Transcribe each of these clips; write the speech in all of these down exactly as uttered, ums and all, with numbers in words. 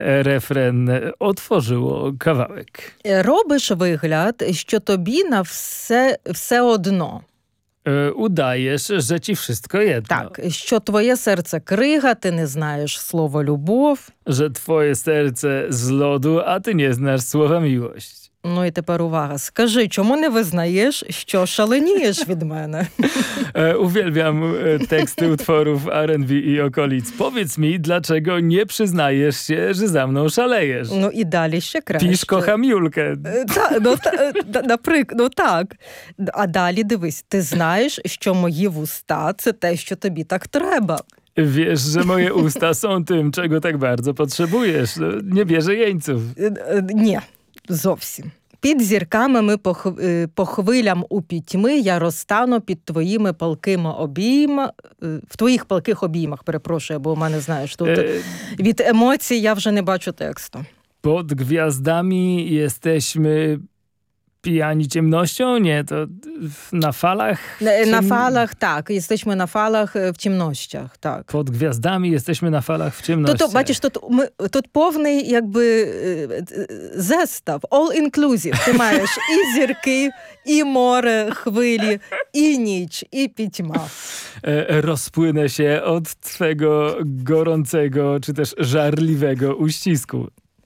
refren otworzyło kawałek. Робиш вигляд, що тобі на все, все одно. Udajesz, że ci wszystko jedno. Так, що твоє серце крига, ти не знаєш слово любов. Że twoje serce z lodu, a ty nie znasz słowa miłość. Ну і tепер увага. Скажи, чому не визнаєш, що шаленієш від мене? Uwielbiam teksty utworów R and B i okolic. Powiedz mi, dlaczego nie przyznajesz się, że za mną szalejesz? Ну і далі ще краще. Pisz, kocham Julkę. Так, ну, та, наприклад, ну так. А далі дивись, ти знаєш, що мої вуста – це те, що тобі так треба. Wiesz, że moje usta są tym, czego tak bardzo potrzebujesz. Nie bierze jeńców. Ні, зовсім. Під зірками ми по, по хвилям у пітьми я розтану під твоїми палкими обіймами, в твоїх палких обіймах, перепрошую, бо у мене, знаєш, тут e... від емоцій я вже не бачу тексту. Pod gwiazdami jesteśmy pijani ciemnością? Nie, to na falach? Ciem... Na falach, tak. Jesteśmy na falach w ciemnościach, tak. Pod gwiazdami jesteśmy na falach w ciemnościach. Тут, бачиш, тут, ми, тут повний, якби, зестав, all inclusive. Ти маєш і зірки, і море, хвилі, і ніч, і пітьма. Rozpłynę się od twego gorącego, czy też żarliwego uścisku.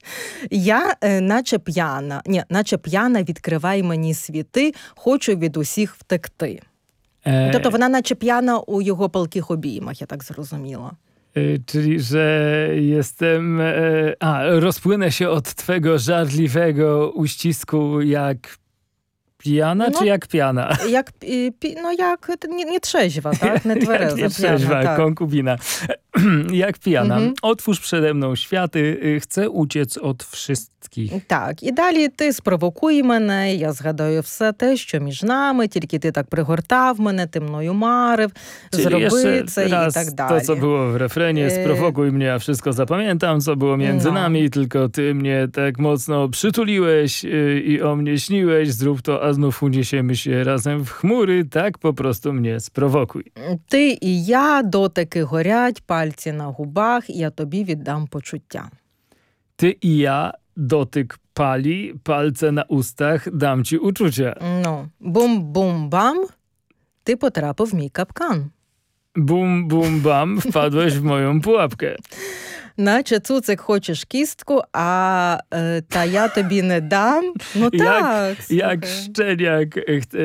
Я, е, наче п'яна, ні, наче п'яна, відкривай мені світи, хочу від усіх втекти. E... Тобто вона наче п'яна у його палких обіймах, я так зрозуміла. E, czyli, że jestem... E, a, rozpłynę się od twego żarliwego uścisku jak pijana, no, czy jak piana? Jak, pi, no jak, nie, nie trzeźwa, tak? Nie twereza, nie trzeźwa, piana, tak. Konkubina. Jak pijana. Mhm. Otwórz przede mną światy, chcę uciec od wszystkich. Так, і далі ти спровокуй мене, я згадаю все те, що між нами, тільки ти так пригортав мене, ти мною марив, Czyli зроби це raz і так далі. To, co było w refrenie, sprowokuj mnie, a wszystko zapamiętam, co było między no. nami, tylko ty mnie tak mocno przytuliłeś i o mnie śniłeś, zrób to, a znów uniesiemy się razem w chmury, tak po prostu mnie sprowokuj. Ти і я, дотики горять, пальці на губах, я тобі віддам почуття. Ty i ja, dotyk pali, palce na ustach, dam ci uczucia. Ну, бум-бум-бам, ти потрапив в мій капкан. Bum, bum, bam, wpadłeś w moją pułapkę. Наче цуцик хочеш кістку, а е, та я тобі не дам. Ну так. Jak, jak szczeniak ch-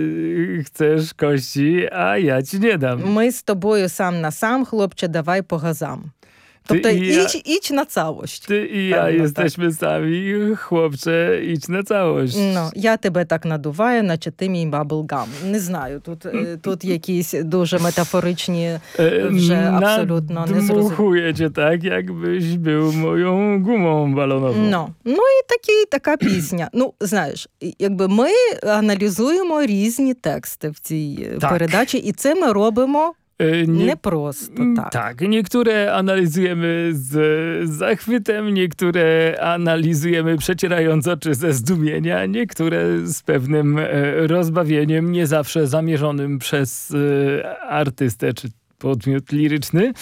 chcesz kości, a ja ci nie dam. Ми з тобою сам на сам, хлопче, давай по газам. Тобто Ty i ja, іч, іч на całość. ty i ja Pewno, jesteśmy sami, chłopcze, idź na całość. Ну, я тебе так надуваю, наче ти мій баблгам. Не знаю, тут, е, тут якісь дуже метафоричні, вже абсолютно незрозумілі. Nadmuchuję cię tak, jakbyś był moją gumą balonową. Ну, ну і такі, така пісня. Ну, знаєш, якби ми аналізуємо різні тексти в цій Так. передачі, і це ми робимо Nie, не просто так. Tak, niektóre analizujemy z zachwytem, niektóre analizujemy przecierając oczy ze zdumienia, niektóre z pewnym rozbawieniem, nie zawsze zamierzonym przez artystę czy podmiot liryczny.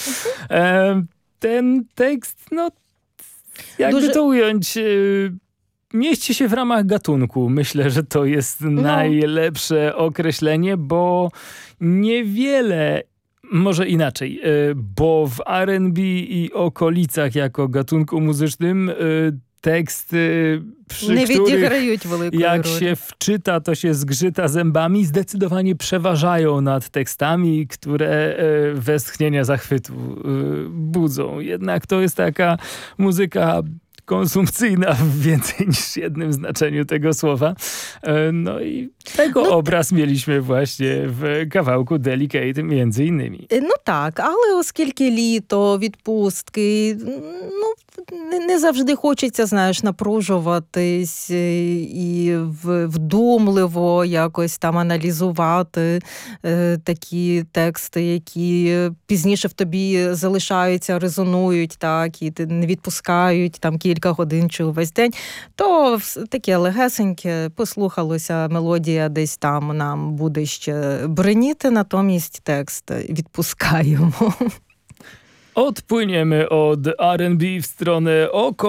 Ten tekst, no jakby Duży... to ująć, mieści się w ramach gatunku. Myślę, że to jest no. najlepsze określenie, bo niewiele Może inaczej, bo w R and B i okolicach jako gatunku muzycznym teksty, przy nie których jak roli. się wczyta, to się zgrzyta zębami, zdecydowanie przeważają nad tekstami, które westchnienia zachwytu budzą. Jednak to jest taka muzyka konsumpcyjna w więcej niż jednym znaczeniu tego słowa. No i tego no, obraz mieliśmy właśnie w kawałku Delicate między innymi. Ну так, але оскільки літо, відпустки, ну не завжди хочеться, знаєш, напружуватись і вдумливо якось там аналізувати е, такі тексти, які пізніше в тобі залишаються, резонують, так, і не відпускають там кілька годин чи увесь день, то таке легесеньке, послухалося, мелодія десь там нам буде ще бреніти, натомість текст відпускаємо. Odpłyniemy od R and B w stronę oko